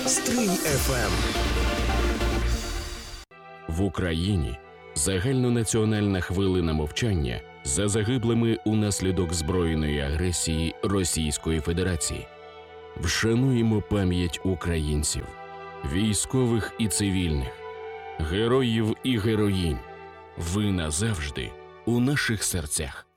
Стрий FM. В Україні загальнонаціональна хвилина мовчання за загиблими унаслідок збройної агресії Російської Федерації. Вшануємо пам'ять українців, військових і цивільних, героїв і героїнь. Ви назавжди у наших серцях.